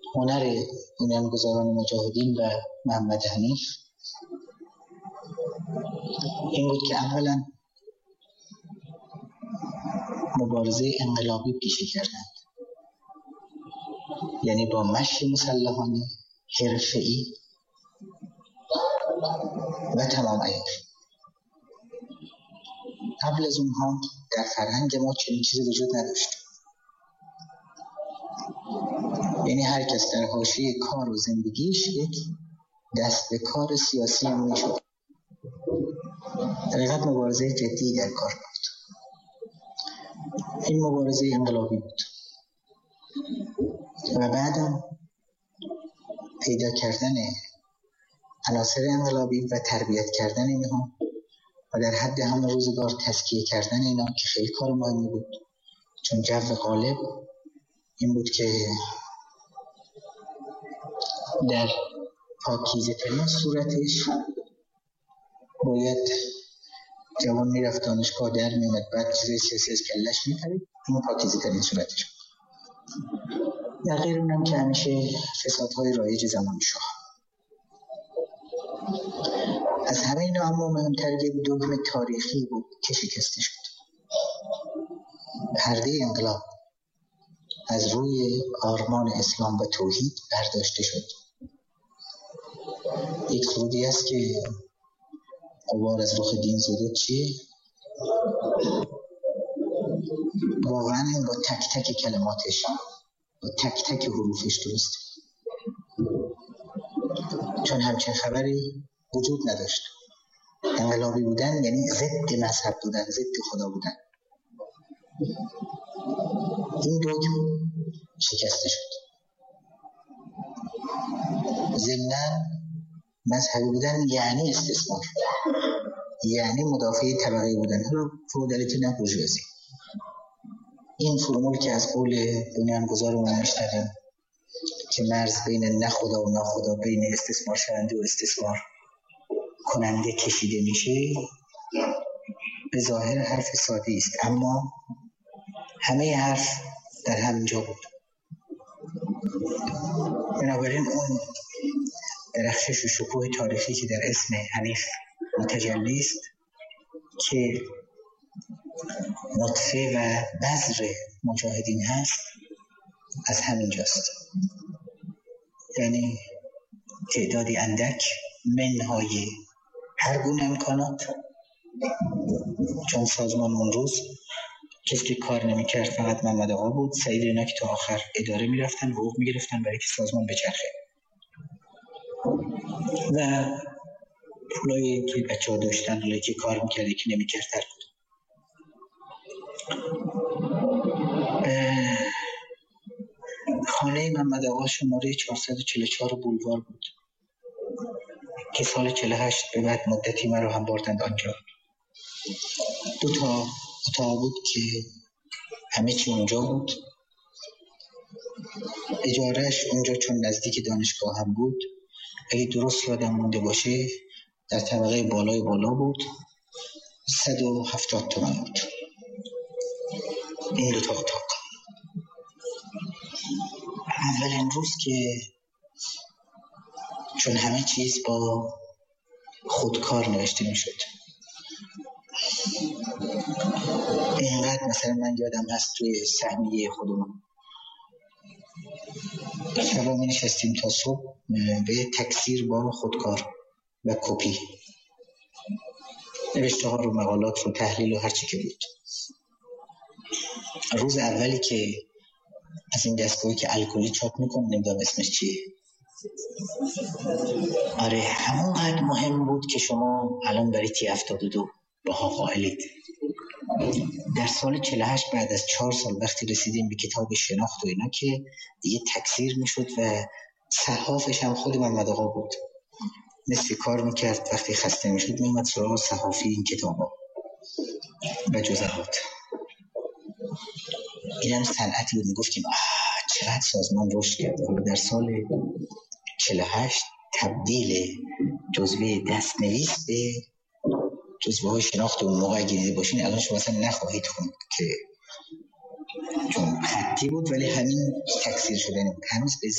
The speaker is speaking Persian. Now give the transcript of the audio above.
هنر بنیانگذاران مجاهدین و محمد حنیف این بود که اولا مبارزه انقلابی پیشه کردند، یعنی با مشی مسلحانه حرفه‌ای و تمام عیار. قبل از اونها در فرهنگ ما چنین چیزی وجود نداشت، یعنی هر کس در حاشیه کار و زندگیش یک دست به کار سیاسی هم میشد. در حقیقت مبارزه جدی در کار بود. این مبارزه انقلابی بود و بعدم پیدا کردن عناصر انقلابی و تربیت کردن اینها و در حد همون روزگار تزکیه کردن اینا که خیلی کار مهمی بود، چون جو غالب این بود که در پاکیزه ترین صورتش باید جوان میرفت دانشگاه در میومد، بعد چیزای سیاسی از کلش میپرید. این پاکیزه ترین صورتش در غیر اونم که همیشه فسادهای رایج زمان شاه. از همه اینا اما مهمتر یک دگم تاریخی بود که شکسته شد. پرده انقلاب از روی آرمان اسلام و توحید برداشته شد. یک سرودی است که غبار از رخ دین زده چیه؟ واقعا با تک تک کلماتش، با تک تک حروفش درست، چون همچین خبری وجود نداشت. انقلابی بودن یعنی ضد مذهب بودن، ضد خدا بودن. این دگم شکسته شد. ضمناً مذهبی بودن یعنی استثمار، یعنی مدافع طبقه بودن، حالا فئودالیته نه بورژوازی. این فرمول که از قول بنیانگذارمون میشنویم که مرز بین نه خدا و ناخدا، بین استثمار شونده و استثمار کننده کشیده میشه، به ظاهر حرف ساده است، اما همه حرف در همینجا بود. بنابراین اون درخشش و شکوه تاریخی که در اسم حنیف متجلی است که نطفه و بذر مجاهدین هست، از همینجاست. یعنی تعدادی اندک منهای هر گونه امکانات، چون سازمان اون روز کسی که کار نمی‌کرد فقط محمد آقا بود. سعید اینا که تا آخر اداره می‌رفتن، حقوق می‌گرفتن برای که سازمان بچرخه و پولایی که بچه‌ها داشتن، حالا که کار می‌کرد که نمی‌کرد تر بود. خانه محمد آقا شماره 444 بولوار بود که سال 48 به بعد مدتی من رو هم بردند آنجا. 2 تا اتاق بود که همه چی اونجا بود. اجارهش اونجا چون نزدیک دانشگاه هم بود، اگه درست یادم مونده باشه در طبقه بالای بالا بود، 170 تومن بود این 2 تا اتاق. اولین روز که چون همه چیز با خودکار نوشته می شد، اینقدر مثلا من یادم هست توی سهمیه خودمون شبا می نشستیم تا صبح به تکثیر با خودکار و کپی، نوشته ها رو، مقالات رو، تحلیل و هرچی که بود. روز اولی که از این دستگاهی که الکلی چاپ میکنه، نمیدونم اسمش چیه، آره، همونقدر مهم بود که شما الان برای T72 باها قائلید. در سال 48 بعد از 4 سال وقتی رسیدیم به کتاب شناخت و اینا که دیگه تکثیر میشد و صحافش هم خود محمد آقا بود، مثل کار میکرد وقتی خسته میشد میومد سراغ صحافی این کتابا و جزئیات. این هم صنعتی بود. میگفتیم چقدر سازمان رشد کرد. در سال 48 تبدیل جزوه دستنویس به جزوه های شناخت اون موقع اگه دیده باشین الان شما اصلا نخواهید خوند که چون خطی بود ولی همین تکثیر شدنی بود. هنوز به